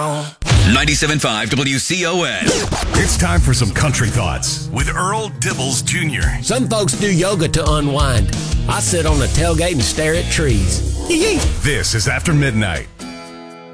97.5 WCON. It's time for some country thoughts with Earl Dibbles Jr. Some folks do yoga to unwind. I sit on the tailgate and stare at trees. This is After Midnight.